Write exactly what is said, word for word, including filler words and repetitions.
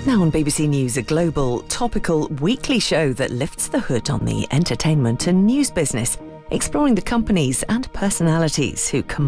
Now on B B C News, a global, topical, weekly show that lifts the hood on the entertainment and news business, exploring the companies and personalities who come